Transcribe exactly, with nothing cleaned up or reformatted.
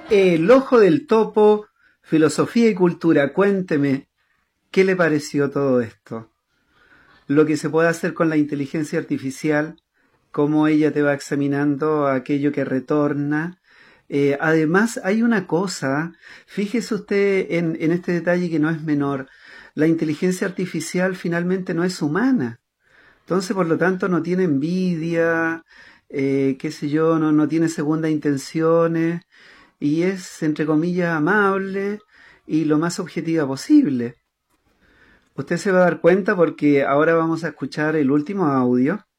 El ojo del topo, filosofía y cultura. Cuénteme, ¿qué le pareció todo esto? Lo que se puede hacer con la inteligencia artificial, cómo ella te va examinando aquello que retorna. Eh, además, hay una cosa, fíjese usted en, en este detalle que no es menor. La inteligencia artificial finalmente no es humana. Entonces, por lo tanto, no tiene envidia, eh, qué sé yo, no, no tiene segundas intenciones y es, entre comillas, amable y lo más objetiva posible. Usted se va a dar cuenta porque ahora vamos a escuchar el último audio